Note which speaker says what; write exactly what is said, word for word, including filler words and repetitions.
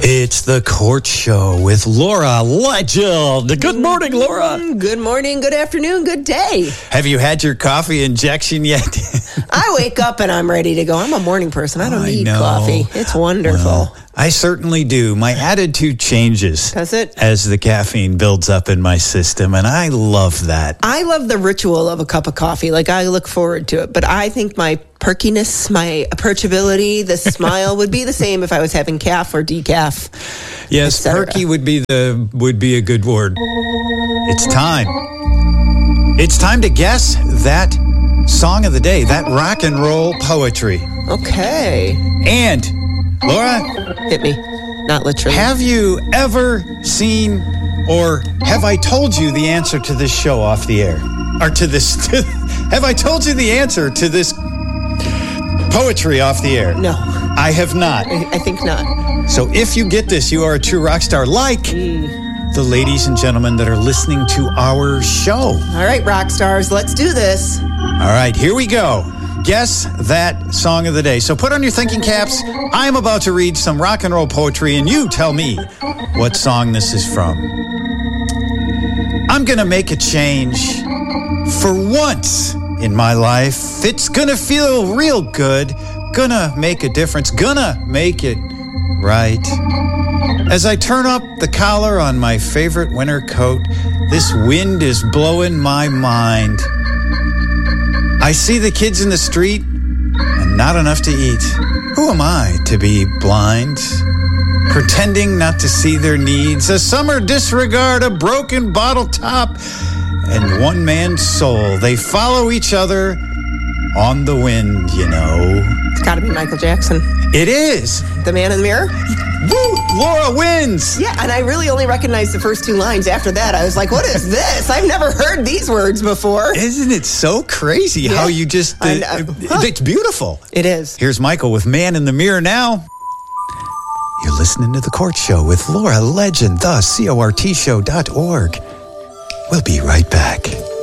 Speaker 1: It's the Court Show with Laura Legend. Good morning, Laura.
Speaker 2: Good morning, good afternoon, good day.
Speaker 1: Have you had your coffee injection yet?
Speaker 2: I wake up and I'm ready to go. I'm a morning person. I don't
Speaker 1: I
Speaker 2: need
Speaker 1: know.
Speaker 2: coffee. It's wonderful.
Speaker 1: Well, I certainly do. My attitude changes.
Speaker 2: Does it?
Speaker 1: As the caffeine builds up in my system, and I love that.
Speaker 2: I love the ritual of a cup of coffee. Like, I look forward to it. But I think my perkiness, my approachability, the smile would be the same if I was having calf or decaf.
Speaker 1: Yes, perky would be the would be a good word. It's time. It's time to guess that song of the day, that rock and roll poetry.
Speaker 2: Okay.
Speaker 1: And Laura,
Speaker 2: hit me. Not literally.
Speaker 1: Have you ever seen, or have I told you the answer to this show off the air? Or to this, to, have I told you the answer to this poetry off the air?
Speaker 2: No.
Speaker 1: I have not.
Speaker 2: I, I think not.
Speaker 1: So if you get this, you are a true rock star, like
Speaker 2: mm.
Speaker 1: the ladies and gentlemen that are listening to our show.
Speaker 2: All right, rock stars, let's do this.
Speaker 1: All right, here we go. Guess that song of the day. So put on your thinking caps. I am about to read some rock and roll poetry, and you tell me what song this is from. I'm going to make a change for once in my life. It's going to feel real good. Gonna make a difference. Gonna make it right. As I turn up the collar on my favorite winter coat, this wind is blowing my mind. I see the kids in the street and not enough to eat. Who am I to be blind? Pretending not to see their needs. A summer disregard, a broken bottle top, and one man's soul. They follow each other on the wind, you know.
Speaker 2: It's got to be Michael Jackson.
Speaker 1: It is.
Speaker 2: The Man in the Mirror?
Speaker 1: Woo! Laura wins!
Speaker 2: Yeah, and I really only recognized the first two lines. After that, I was like, what is this? I've never heard these words before.
Speaker 1: Isn't it so crazy yeah. how you just... Uh,
Speaker 2: I, I, huh.
Speaker 1: It's beautiful.
Speaker 2: It is.
Speaker 1: Here's Michael with Man in the Mirror now. You're listening to The Court Show with Laura Legend, the C O R T show dot org. We'll be right back.